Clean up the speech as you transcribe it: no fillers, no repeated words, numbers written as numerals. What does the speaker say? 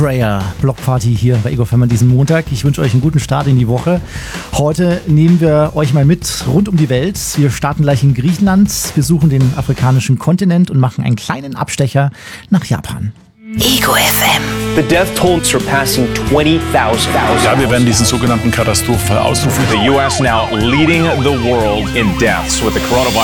Prayer, Blockparty hier bei Ego FM an diesem Montag. Ich wünsche euch einen guten Start in die Woche. Heute nehmen wir euch mal mit rund um die Welt. Wir starten gleich in Griechenland, besuchen den afrikanischen Kontinent und machen einen kleinen Abstecher nach Japan. Ego FM. The death toll surpassing 20,000. Ja, wir werden diesen sogenannten Katastrophenfall ausrufen. The U.S. now leading the world in deaths with the coronavirus.